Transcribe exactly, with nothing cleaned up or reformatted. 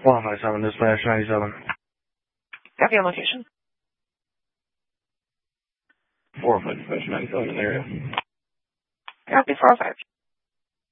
one five seven, dispatch ninety-seven. Copy on location. four oh five, dispatch ninety-seven in the area. Copy four oh five.